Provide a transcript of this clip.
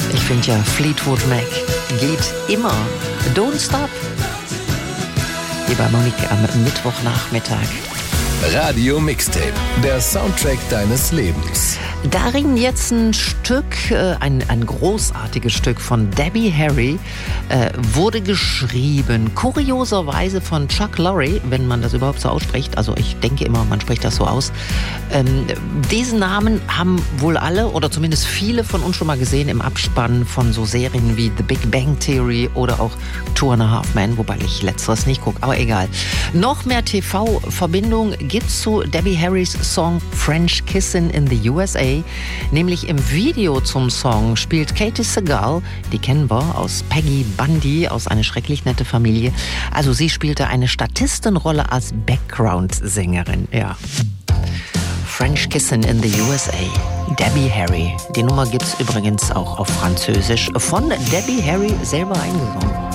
Ich finde ja, Fleetwood Mac geht immer. Don't stop. Hier bei Monique am Mittwochnachmittag. Radio Mixtape, der Soundtrack deines Lebens. Darin jetzt ein Stück, ein großartiges Stück von Debbie Harry, wurde geschrieben, kurioserweise von Chuck Lorre, wenn man das überhaupt so ausspricht. Also ich denke immer, man spricht das so aus. Diesen Namen haben wohl alle oder zumindest viele von uns schon mal gesehen im Abspann von so Serien wie The Big Bang Theory oder auch Two and a Half Men, wobei ich letzteres nicht gucke, aber egal. Noch mehr TV-Verbindung gibt's zu Debbie Harrys Song French Kissin' in the USA. Nämlich im Video zum Song spielt Katie Sagal, die kennen wir aus Peggy Bundy, aus Eine schrecklich nette Familie. Also sie spielte eine Statistenrolle als Background-Sängerin, ja. French Kissin' in the USA, Debbie Harry. Die Nummer gibt's übrigens auch auf Französisch von Debbie Harry selber eingesungen.